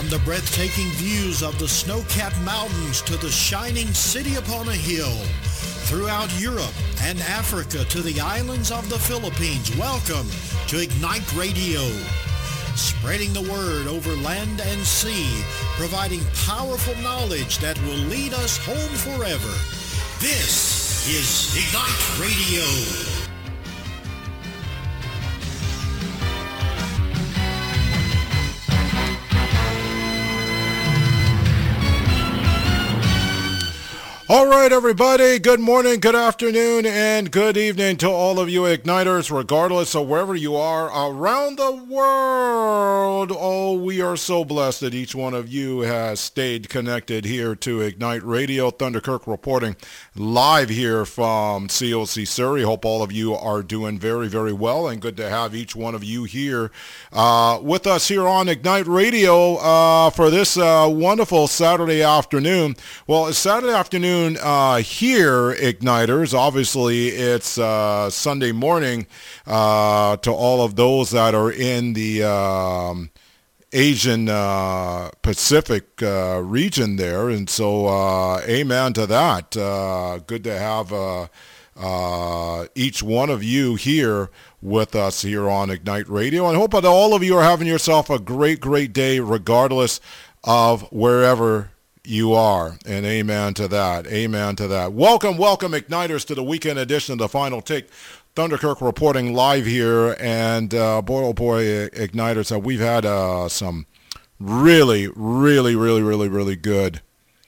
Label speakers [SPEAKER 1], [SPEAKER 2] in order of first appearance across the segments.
[SPEAKER 1] From the breathtaking views of the snow-capped mountains to the shining city upon a hill, throughout Europe and Africa to the islands of the Philippines, welcome to Ignite Radio. Spreading the word over land and sea, providing powerful knowledge that will lead us home forever. This is Ignite Radio.
[SPEAKER 2] All right, everybody, good morning, good afternoon, and good evening to all of you Igniters, regardless of wherever you are around the world. Oh, we are so blessed that each one of you has stayed connected here to Ignite Radio. Thunder Kirk reporting live here from COC Surrey. Hope all of you are doing very, very well, and good to have each one of you here with us here on Ignite Radio for this wonderful Saturday afternoon. Well, it's Saturday afternoon here, Igniters. Obviously, it's Sunday morning to all of those that are in the Asian Pacific region there. And so, amen to that. Good to have each one of you here with us here on Ignite Radio. And hope that all of you are having yourself a great, great day, regardless of wherever you are, and amen to that. Amen to that. Welcome, Igniters, to the weekend edition of the Final Take. Thunder Kirk reporting live here, and boy, oh boy, Igniters, we've had some really good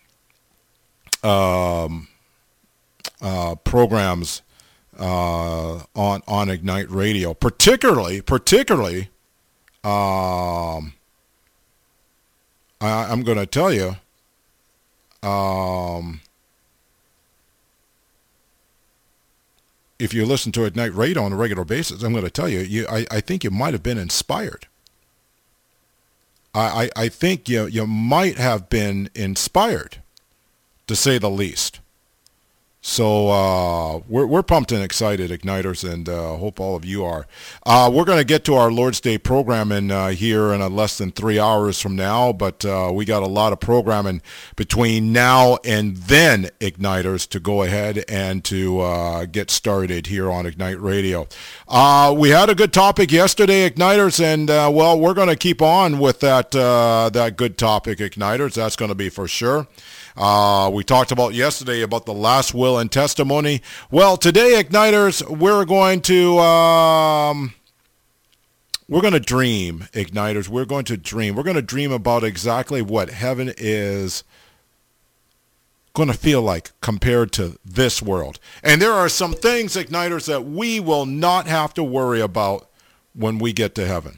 [SPEAKER 2] programs on Ignite Radio. Particularly, I'm going to tell you. If you listen to Ignite Radio on a regular basis, I'm going to tell you, I think you might have been inspired. I think you might have been inspired, to say the least. So we're pumped and excited, Igniters, and hope all of you are. We're going to get to our Lord's Day programming here in less than 3 hours from now, but we got a lot of programming between now and then, Igniters, to go ahead and to get started here on Ignite Radio. We had a good topic yesterday, Igniters, and well, we're going to keep on with that good topic, Igniters. That's going to be for sure. We talked about yesterday about the last will and testimony. Well, today, Igniters, we're going to dream, Igniters. We're going to dream. We're going to dream about exactly what heaven is going to feel like compared to this world. And there are some things, Igniters, that we will not have to worry about when we get to heaven.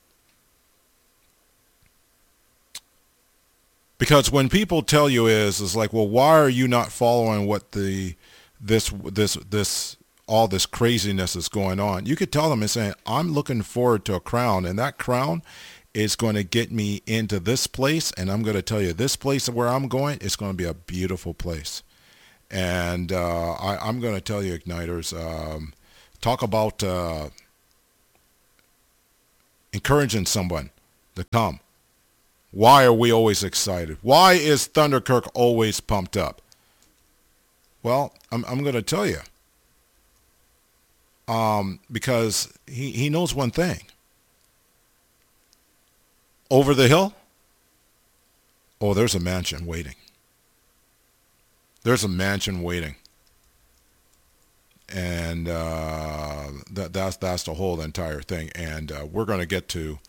[SPEAKER 2] Because when people tell you is like, well, why are you not following what all this craziness is going on? You could tell them and say, I'm looking forward to a crown, and that crown is going to get me into this place, and I'm going to tell you, this place where I'm going is going to be a beautiful place. And I'm going to tell you, Igniters, talk about encouraging someone to come. Why are we always excited? Why is Thunder Kirk always pumped up? Well, I'm going to tell you. Because he knows one thing. Over the hill, oh, there's a mansion waiting. There's a mansion waiting. And that's the whole entire thing. And we're going to get to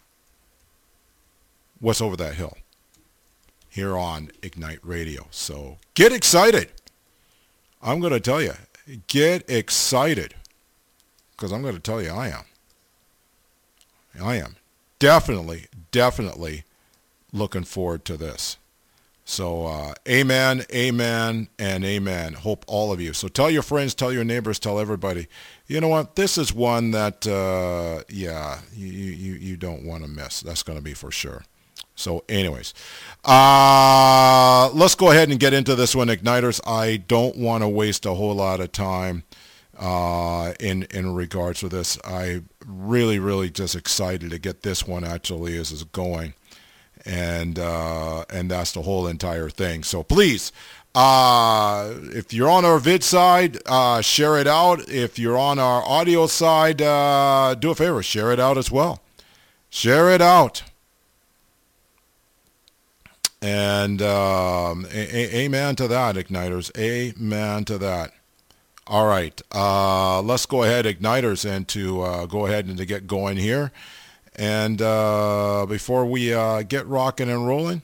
[SPEAKER 2] what's over that hill here on Ignite Radio. So get excited. I'm going to tell you, get excited, because I'm going to tell you I am definitely looking forward to this. So amen, and amen. Hope all of you. So tell your friends, tell your neighbors, tell everybody. You know what? This is one that, you don't want to miss. That's going to be for sure. So anyways, let's go ahead and get into this one, Igniters. I don't want to waste a whole lot of time in regards to this. I really just excited to get this one actually is going. and that's the whole entire thing. So please, if you're on our vid side, share it out. If you're on our audio side, do a favor, share it out as well. Share it out. And amen to that, Igniters. Amen to that. All right. Let's go ahead, Igniters, and to go ahead and to get going here. And before we get rocking and rolling,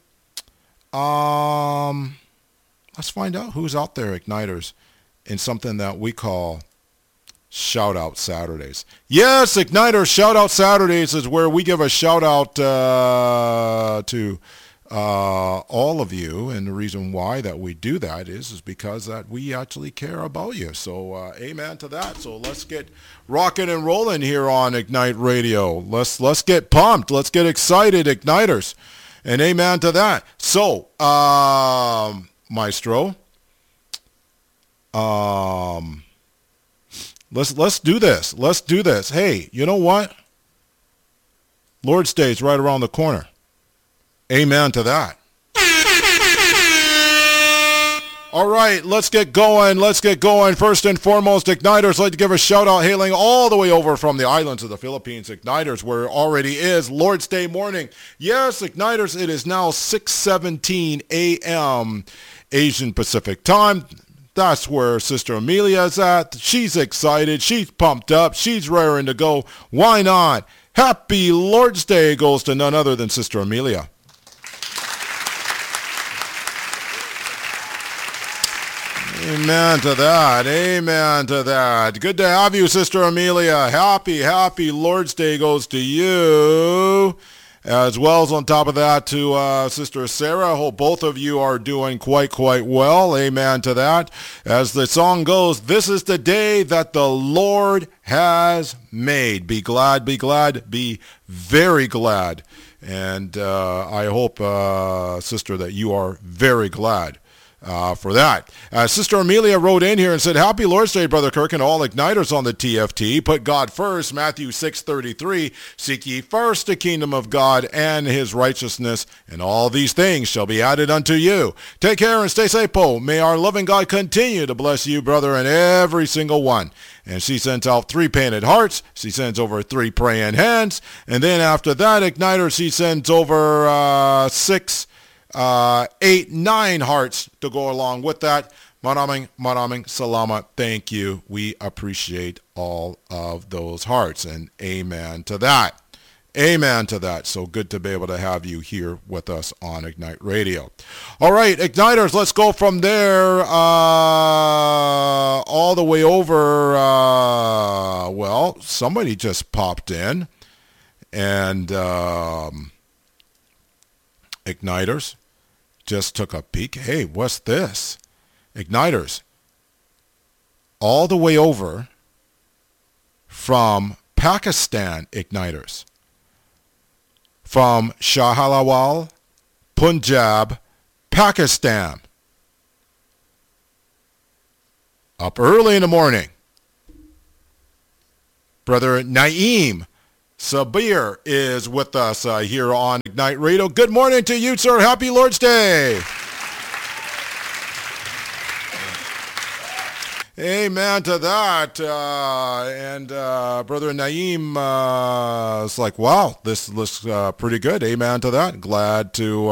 [SPEAKER 2] let's find out who's out there, Igniters, in something that we call Shout Out Saturdays. Yes, Igniters, Shout Out Saturdays is where we give a shout out to all of you, and the reason why that we do that is because that we actually care about you. So amen to that. So let's get rocking and rolling here on Ignite Radio. Let's get pumped. Let's get excited, Igniters, and amen to that. So Maestro, let's do this. Let's do this. Hey, you know what? Lord's Day is right around the corner. Amen to that. All right, let's get going. Let's get going. First and foremost, Igniters, I'd like to give a shout out hailing all the way over from the islands of the Philippines, Igniters, where it already is Lord's Day morning. Yes, Igniters, it is now 6:17 a.m. Asian Pacific time. That's where Sister Amelia is at. She's excited. She's pumped up. She's raring to go. Why not? Happy Lord's Day goes to none other than Sister Amelia. Amen to that. Amen to that. Good to have you, Sister Amelia. Happy Lord's Day goes to you. As well as on top of that to Sister Sarah. I hope both of you are doing quite well. Amen to that. As the song goes, this is the day that the Lord has made. Be glad, be very glad. And I hope, Sister, that you are very glad for that. Sister Amelia wrote in here and said, Happy Lord's Day, Brother Kirk, and all Igniters on the TFT. Put God first, Matthew 6:33. Seek ye first the kingdom of God and his righteousness, and all these things shall be added unto you. Take care and stay safe, Po. May our loving God continue to bless you, brother, and every single one. And she sends out 3 painted hearts. She sends over 3 praying hands. And then after that, Igniter, she sends over 6, 8, 9 hearts to go along with that. Maraming salamat. Thank you. We appreciate all of those hearts. And amen to that. Amen to that. So good to be able to have you here with us on Ignite Radio. All right, Igniters, let's go from there all the way over. Well, somebody just popped in. And Igniters just took a peek. Hey, what's this? Igniters, all the way over from Pakistan, Igniters. From Shahalawal, Punjab, Pakistan. Up early in the morning. Brother Naeem Sabir is with us here on Ignite Radio. Good morning to you, sir. Happy Lord's Day. Amen to that. And Brother Naeem is like, wow, this looks pretty good. Amen to that. Glad to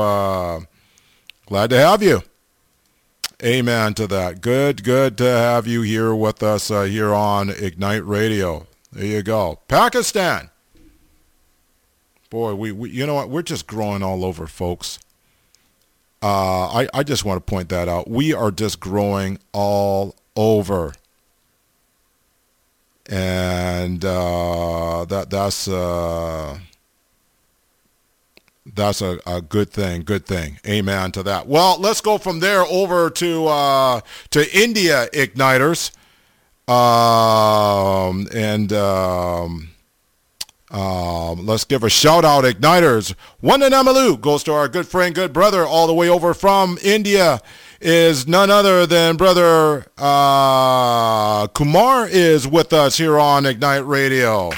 [SPEAKER 2] have you. Amen to that. Good to have you here with us here on Ignite Radio. There you go. Pakistan. Boy, we you know what? We're just growing all over, folks. I just want to point that out. We are just growing all over. And that's a good thing. Amen to that. Well, let's go from there over to India, Igniters. Let's give a shout out, Igniters. Wandanamalu goes to our good friend, good brother, all the way over from India. Is none other than Brother Kumar is with us here on Ignite Radio.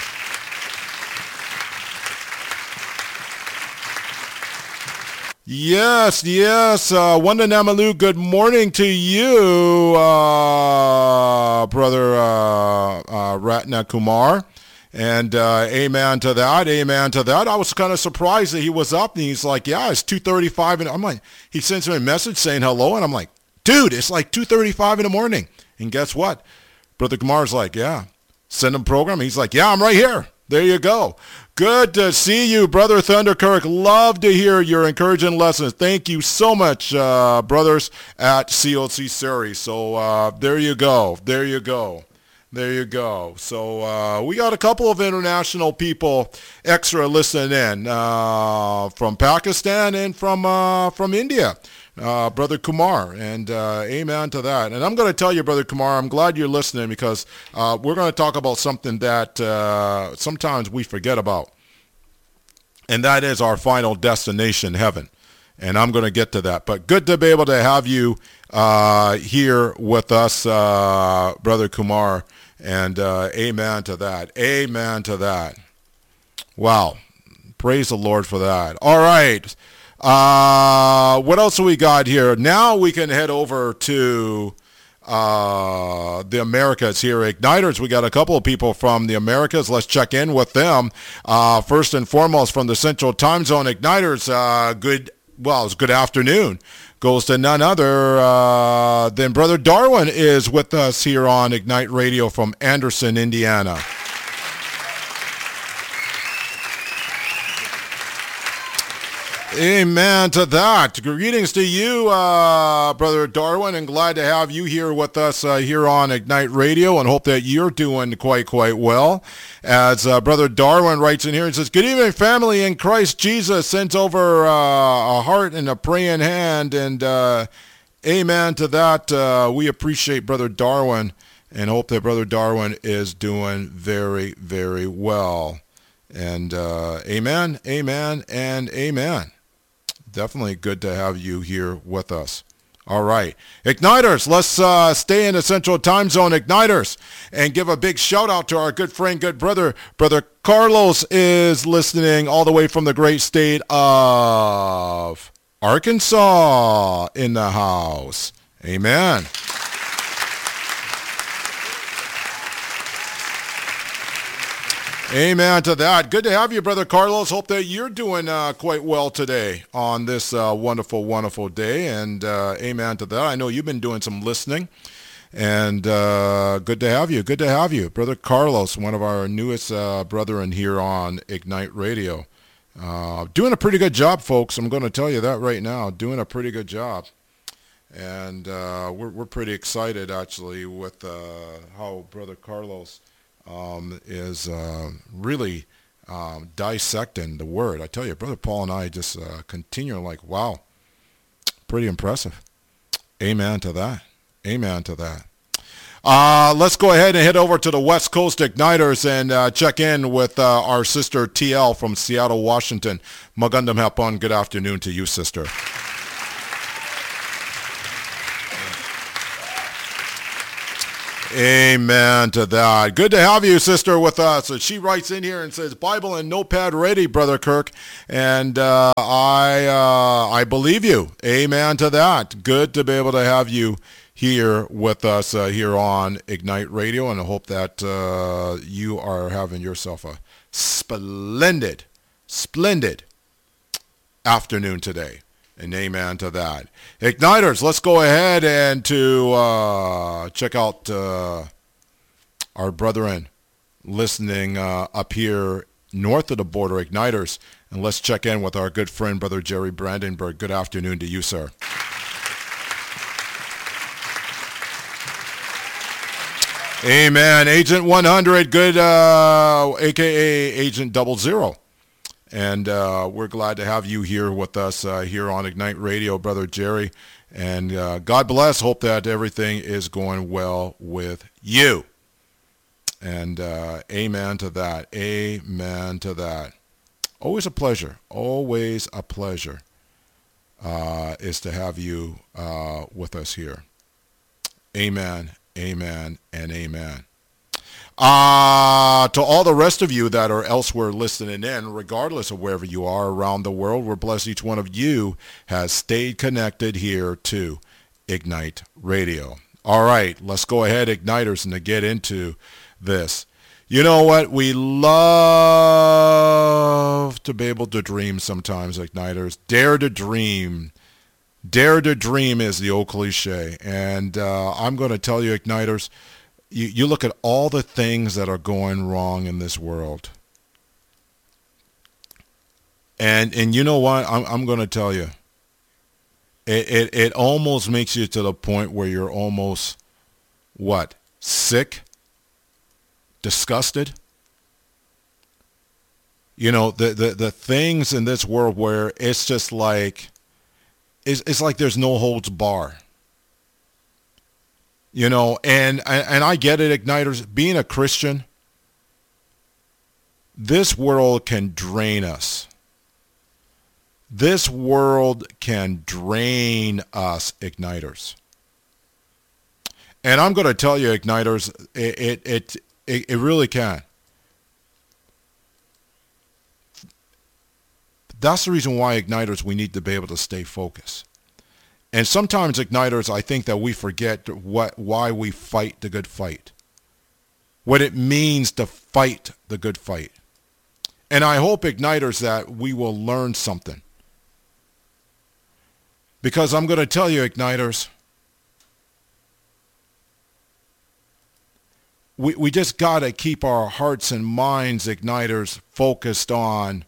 [SPEAKER 2] Yes, yes. Wanda Namalu, good morning to you, Brother Ratna Kumar. And amen to that, amen to that. I was kind of surprised that he was up, and he's like, yeah, it's 2:35. And I'm like, he sends me a message saying hello, and I'm like, dude, it's like 2:35 in the morning. And guess what? Brother Kumar's like, yeah, send him program. He's like, yeah, I'm right here. There you go. Good to see you, Brother Thunderkirk. Love to hear your encouraging lessons. Thank you so much, brothers at COC Surrey. So there you go. There you go. There you go. So we got a couple of international people extra listening in from Pakistan and from India. Brother Kumar, and amen to that. And I'm going to tell you, Brother Kumar, I'm glad you're listening, because we're going to talk about something that sometimes we forget about, and that is our final destination, heaven. And I'm going to get to that. But good to be able to have you here with us, Brother Kumar, and amen to that. Amen to that. Wow. Praise the Lord for that. All right. What else do we got here? Now we can head over to the Americas here. Igniters, we got a couple of people from the Americas. Let's check in with them. First and foremost, from the Central Time Zone, Igniters, it's good afternoon. Goes to none other than Brother Darwin is with us here on Ignite Radio from Anderson, Indiana. Amen to that. Greetings to you, Brother Darwin, and glad to have you here with us here on Ignite Radio, and hope that you're doing quite well. As Brother Darwin writes in here, he says, good evening, family in Christ Jesus. Sends over a heart and a praying hand, and amen to that. We appreciate Brother Darwin and hope that Brother Darwin is doing very, very well. And amen, amen, and amen. Definitely good to have you here with us. All right. Igniters, let's stay in the Central Time Zone, Igniters, and give a big shout out to our good friend, good brother. Brother Carlos is listening all the way from the great state of Arkansas in the house. Amen. Amen to that. Good to have you, Brother Carlos. Hope that you're doing quite well today on this wonderful, wonderful day. And amen to that. I know you've been doing some listening. And good to have you. Good to have you. Brother Carlos, one of our newest brethren here on Ignite Radio. Doing a pretty good job, folks. I'm going to tell you that right now. Doing a pretty good job. And we're pretty excited, actually, with how Brother Carlos is really dissecting the word. I tell you, Brother Paul and I just continue like, wow, pretty impressive. Amen to that. Amen to that. Let's go ahead and head over to the West Coast Igniters and check in with our sister TL from Seattle, Washington. Magandang hapon. Good afternoon to you, sister. Amen to that. Good to have you, sister, with us. So she writes in here and says, Bible and notepad ready, Brother Kirk. And I believe you. Amen to that. Good to be able to have you here with us here on Ignite Radio. And I hope that you are having yourself a splendid afternoon today. And amen to that. Igniters, let's go ahead and to check out our brethren listening up here north of the border, Igniters. And let's check in with our good friend, Brother Jerry Brandenburg. Good afternoon to you, sir. Amen. Agent 100, good, a.k.a. Agent 00. And we're glad to have you here with us here on Ignite Radio, Brother Jerry. And God bless. Hope that everything is going well with you. And amen to that. Amen to that. Always a pleasure. Always a pleasure is to have you with us here. Amen, amen, and amen. To all the rest of you that are elsewhere listening in, regardless of wherever you are around the world, we're blessed each one of you has stayed connected here to Ignite Radio. All right, let's go ahead, Igniters, and to get into this. You know what? We love to be able to dream sometimes, Igniters. Dare to dream. Dare to dream is the old cliche. And I'm going to tell you, Igniters, you look at all the things that are going wrong in this world. And you know what? I'm going to tell you. It almost makes you to the point where you're almost, what, sick? Disgusted? You know, the things in this world where it's just like, it's like there's no holds bar. You know, and I get it, Igniters. Being a Christian, this world can drain us. This world can drain us, Igniters. And I'm going to tell you, Igniters, it really can. That's the reason why, Igniters, we need to be able to stay focused. And sometimes, Igniters, I think that we forget why we fight the good fight. What it means to fight the good fight. And I hope, Igniters, that we will learn something. Because I'm going to tell you, Igniters, we just got to keep our hearts and minds, Igniters, focused on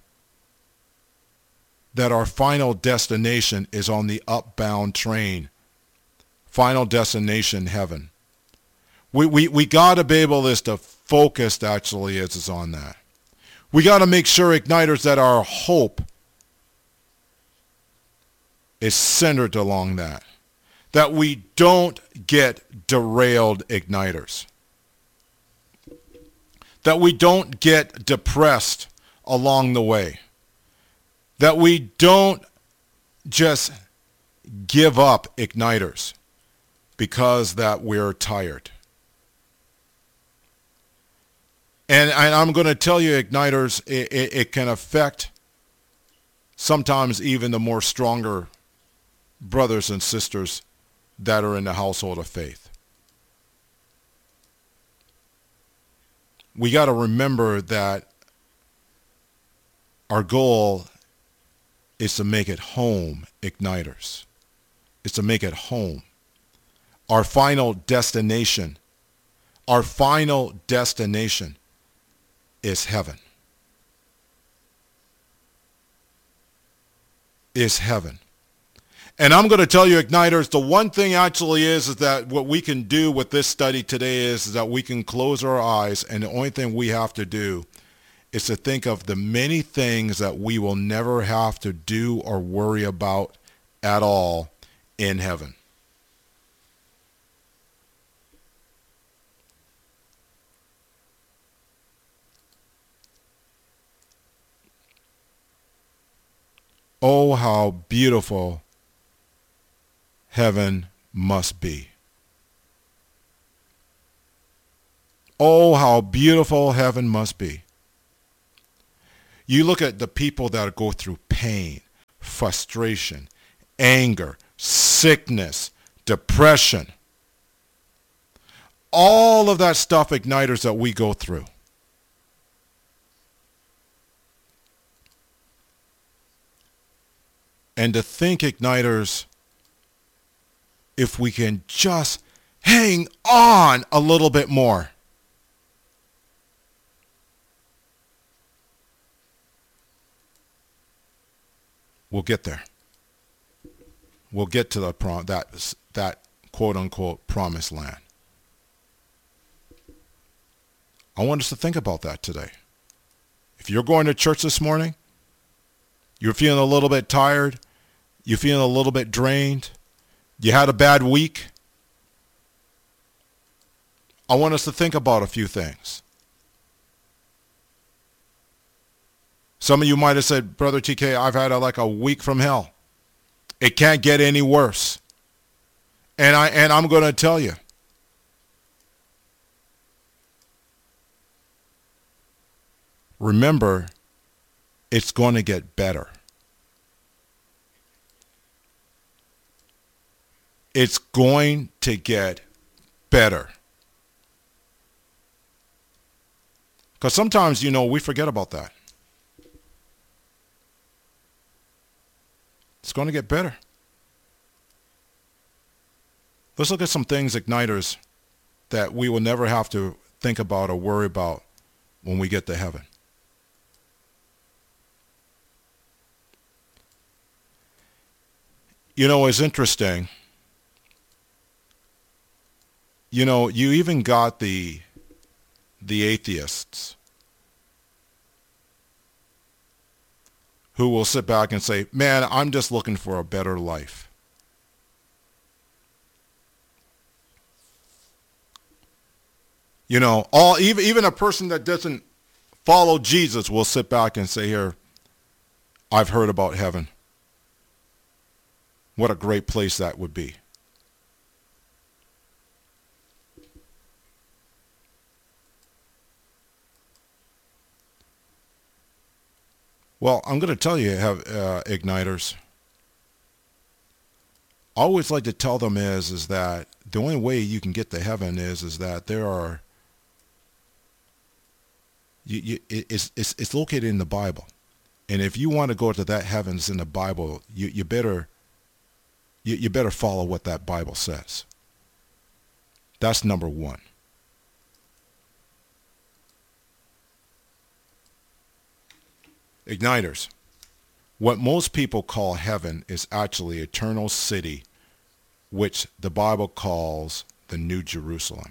[SPEAKER 2] that our final destination is on the upbound train. Final destination, heaven. We got to be able to focus, actually, is on that. We got to make sure, Igniters, that our hope is centered along that. That we don't get derailed, Igniters. That we don't get depressed along the way. That we don't just give up, Igniters, because that we're tired. And I'm going to tell you, Igniters, it can affect sometimes even the more stronger brothers and sisters that are in the household of faith. We got to remember that our goal is to make it home, Igniters. It's to make it home. Our final destination is heaven. Is heaven. And I'm going to tell you, Igniters, the one thing actually is that what we can do with this study today is that we can close our eyes, and the only thing we have to do is to think of the many things that we will never have to do or worry about at all in heaven. Oh, how beautiful heaven must be. Oh, how beautiful heaven must be. You look at the people that go through pain, frustration, anger, sickness, depression. All of that stuff, Igniters, that we go through. And to think, Igniters, if we can just hang on a little bit more. We'll get there. We'll get to that quote-unquote promised land. I want us to think about that today. If you're going to church this morning, you're feeling a little bit tired, you're feeling a little bit drained, you had a bad week, I want us to think about a few things. Some of you might have said, Brother TK, I've had like a week from hell. It can't get any worse. And I'm going to tell you, remember, it's going to get better. It's going to get better. Because sometimes, we forget about that. It's going to get better. Let's look at some things, igniters, that we will never have to think about or worry about when we get to heaven. It's interesting. You even got the atheists who will sit back and say, man, I'm just looking for a better life. Even a person that doesn't follow Jesus will sit back and say, here, I've heard about heaven. What a great place that would be. Well, I'm going to tell you, igniters. I always like to tell them is that the only way you can get to heaven is that there are. It's located in the Bible, and if you want to go to that heavens in the Bible, you better follow what that Bible says. That's number one. Igniters, what most people call heaven is actually eternal city, which the Bible calls the New Jerusalem.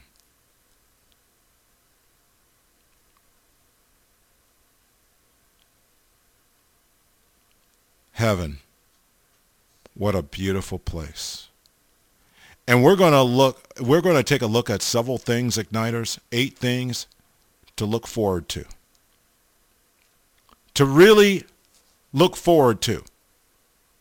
[SPEAKER 2] Heaven, what a beautiful place. And we're going to take a look at several things, igniters, 8 things to look forward to. To really look forward to.